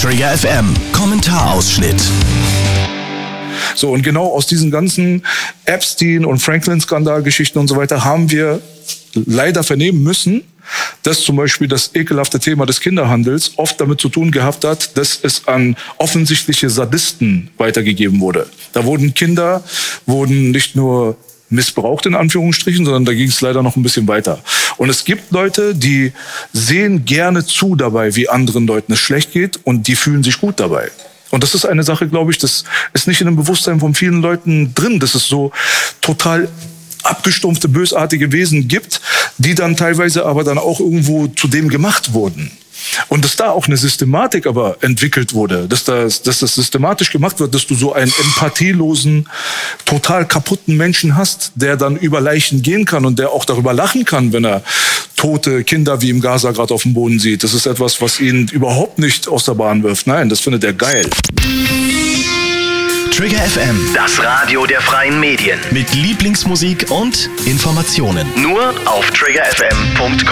Trigger FM Kommentarausschnitt. So, und genau aus diesen ganzen Epstein- und Franklin-Skandal-Geschichten und so weiter haben wir leider vernehmen müssen, dass zum Beispiel das ekelhafte Thema des Kinderhandels oft damit zu tun gehabt hat, dass es an offensichtliche Sadisten weitergegeben wurde. Da wurden Kinder nicht nur missbraucht in Anführungsstrichen, sondern da ging es leider noch ein bisschen weiter. Und es gibt Leute, die sehen gerne zu dabei, wie anderen Leuten es schlecht geht, und die fühlen sich gut dabei. Und das ist eine Sache, glaube ich, das ist nicht in dem Bewusstsein von vielen Leuten drin, dass es so total abgestumpfte, bösartige Wesen gibt, die dann teilweise aber dann auch irgendwo zu dem gemacht wurden. Und dass da auch eine Systematik aber entwickelt wurde, dass das systematisch gemacht wird, dass du so einen empathielosen, total kaputten Menschen hast, der dann über Leichen gehen kann und der auch darüber lachen kann, wenn er tote Kinder wie im Gaza gerade auf dem Boden sieht. Das ist etwas, was ihn überhaupt nicht aus der Bahn wirft. Nein, das findet er geil. Trigger FM, Das Radio der freien Medien. mit Lieblingsmusik und Informationen. Nur auf triggerfm.com.